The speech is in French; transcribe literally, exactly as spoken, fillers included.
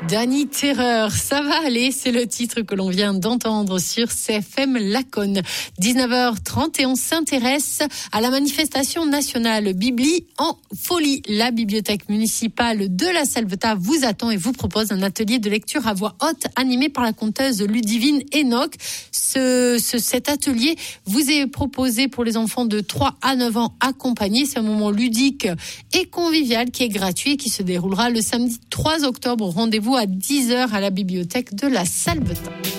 Dany Terreur, ça va aller, c'est le titre que l'on vient d'entendre sur C F M Laconne. dix-neuf heures trente et on s'intéresse à la manifestation nationale Bibli en folie. La bibliothèque municipale de la Salvetat vous attend et vous propose un atelier de lecture à voix haute animé par la conteuse Ludivine Enoch. Ce, ce, cet atelier vous est proposé pour les enfants de trois à neuf ans accompagnés. C'est un moment ludique et convivial qui est gratuit et qui se déroulera le samedi trois octobre. Rendez-vous à dix heures à la bibliothèque de la Salvetat.